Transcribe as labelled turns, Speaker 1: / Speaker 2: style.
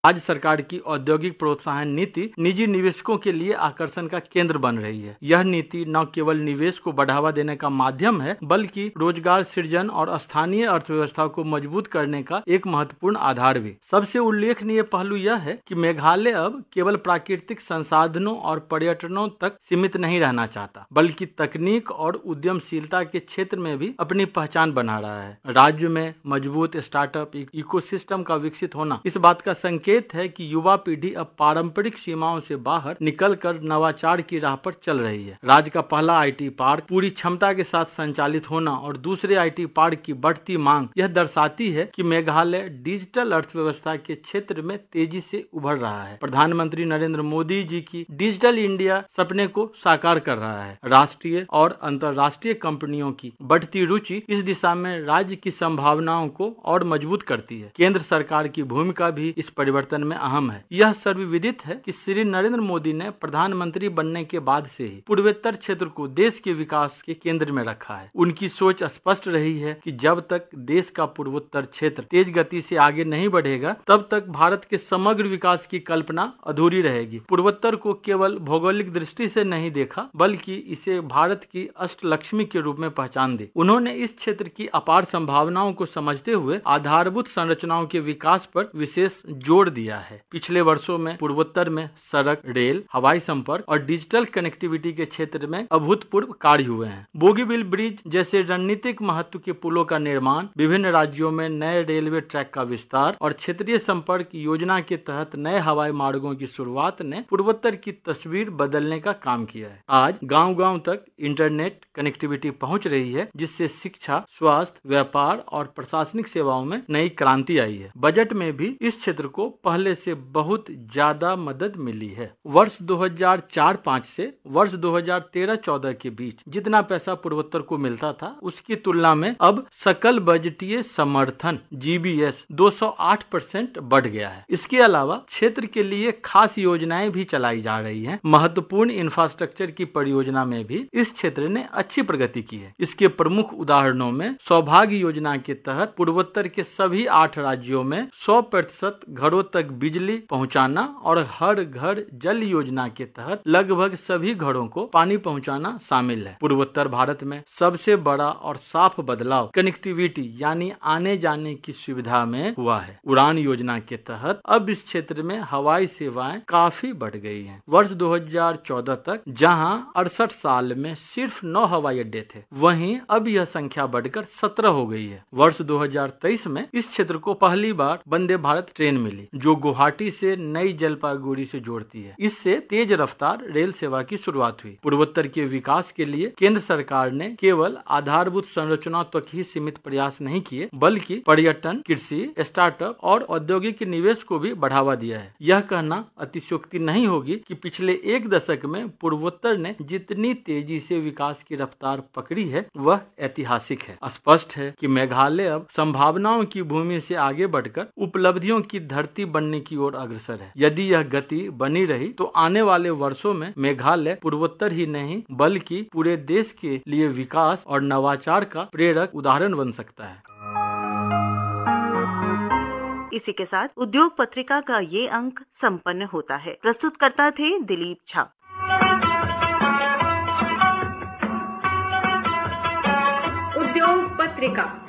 Speaker 1: राज्य सरकार की औद्योगिक प्रोत्साहन नीति निजी निवेशकों के लिए आकर्षण का केंद्र बन रही है। यह नीति न केवल निवेश को बढ़ावा देने का माध्यम है, बल्कि रोजगार सृजन और स्थानीय अर्थव्यवस्था को मजबूत करने का एक महत्वपूर्ण आधार भी। सबसे उल्लेखनीय पहलू यह है कि मेघालय अब केवल प्राकृतिक संसाधनों और पर्यटनों तक सीमित नहीं रहना चाहता, बल्कि तकनीक और उद्यमशीलता के क्षेत्र में भी अपनी पहचान बना रहा है। राज्य में मजबूत स्टार्टअप इकोसिस्टम का विकसित होना इस बात का संकेत है कि युवा पीढ़ी अब पारंपरिक सीमाओं से बाहर निकलकर नवाचार की राह पर चल रही है। राज्य का पहला आईटी पार्क पूरी क्षमता के साथ संचालित होना और दूसरे आईटी पार्क की बढ़ती मांग यह दर्शाती है कि मेघालय डिजिटल अर्थव्यवस्था के क्षेत्र में तेजी से उभर रहा है। प्रधानमंत्री नरेंद्र मोदी जी की डिजिटल इंडिया सपने को साकार कर रहा है। राष्ट्रीय और अंतर्राष्ट्रीय कंपनियों की बढ़ती रुचि इस दिशा में राज्य की संभावनाओं को और मजबूत करती है। केंद्र सरकार की भूमिका भी इस परिवर्तन में अहम है। यह सर्वविदित है कि श्री नरेंद्र मोदी ने प्रधानमंत्री बनने के बाद से ही पूर्वोत्तर क्षेत्र को देश के विकास के केंद्र में रखा है। उनकी सोच स्पष्ट रही है कि जब तक देश का पूर्वोत्तर क्षेत्र तेज गति से आगे नहीं बढ़ेगा, तब तक भारत के समग्र विकास की कल्पना अधूरी रहेगी। पूर्वोत्तर को केवल भौगोलिक दृष्टि से नहीं देखा, बल्कि इसे भारत की अष्टलक्ष्मी के रूप में पहचान दी। उन्होंने इस क्षेत्र की अपार संभावनाओं को समझते हुए आधारभूत संरचनाओं के विकास पर विशेष जोर दिया है। पिछले वर्षों में पूर्वोत्तर में सड़क, रेल, हवाई संपर्क और डिजिटल कनेक्टिविटी के क्षेत्र में अभूतपूर्व कार्य हुए हैं। बोगीबिल ब्रिज जैसे रणनीतिक महत्व के पुलों का निर्माण, विभिन्न राज्यों में नए रेलवे ट्रैक का विस्तार और क्षेत्रीय संपर्क योजना के तहत नए हवाई मार्गों की शुरुआत ने पूर्वोत्तर की तस्वीर बदलने का काम किया है। आज गांव-गांव तक इंटरनेट कनेक्टिविटी पहुंच रही है, जिससे शिक्षा, स्वास्थ्य, व्यापार और प्रशासनिक सेवाओं में नई क्रांति आई है। बजट में भी इस क्षेत्र को पहले से बहुत ज्यादा मदद मिली है। वर्ष 2004-05 से वर्ष 2013-14 के बीच जितना पैसा पूर्वोत्तर को मिलता था, उसकी तुलना में अब सकल बजटीय समर्थन जीबीएस 208% बढ़ गया है। इसके अलावा क्षेत्र के लिए खास योजनाएं भी चलाई जा रही हैं। महत्वपूर्ण इंफ्रास्ट्रक्चर की परियोजना में भी इस क्षेत्र ने अच्छी प्रगति की है। इसके प्रमुख उदाहरणों में सौभाग्य योजना के तहत पूर्वोत्तर के सभी 8 राज्यों में 100% घरों तक बिजली पहुंचाना और हर घर जल योजना के तहत लगभग सभी घरों को पानी पहुंचाना शामिल है। पूर्वोत्तर भारत में सबसे बड़ा और साफ बदलाव कनेक्टिविटी यानी आने जाने की सुविधा में हुआ है। उड़ान योजना के तहत अब इस क्षेत्र में हवाई सेवाएं काफी बढ़ गई हैं। वर्ष 2014 तक जहां 68 साल में सिर्फ 9 हवाई अड्डे थे, वहीं अब यह संख्या बढ़कर 17 हो गई है। वर्ष 2023 में इस क्षेत्र को पहली बार वंदे भारत ट्रेन मिली, जो गुवाहाटी से नई जलपाईगुड़ी से जोड़ती है। इससे तेज रफ्तार रेल सेवा की शुरुआत हुई। पूर्वोत्तर के विकास के लिए केंद्र सरकार ने केवल आधारभूत संरचना तक ही सीमित प्रयास नहीं किए, बल्कि पर्यटन, कृषि, स्टार्टअप और औद्योगिक निवेश को भी बढ़ावा दिया है। यह कहना अतिशयोक्ति नहीं होगी कि पिछले एक दशक में पूर्वोत्तर ने जितनी तेजी से विकास की रफ्तार पकड़ी है, वह ऐतिहासिक है। स्पष्ट है कि मेघालय अब संभावनाओं की भूमि से आगे बढ़कर उपलब्धियों की धरती बनने की ओर अग्रसर है। यदि यह गति बनी रही तो आने वाले वर्षों में मेघालय पूर्वोत्तर ही नहीं, बल्कि पूरे देश के लिए विकास और नवाचार का प्रेरक उदाहरण बन सकता है।
Speaker 2: इसी के साथ उद्योग पत्रिका का ये अंक संपन्न होता है। प्रस्तुतकर्ता थे दिलीप झा।
Speaker 3: उद्योग पत्रिका।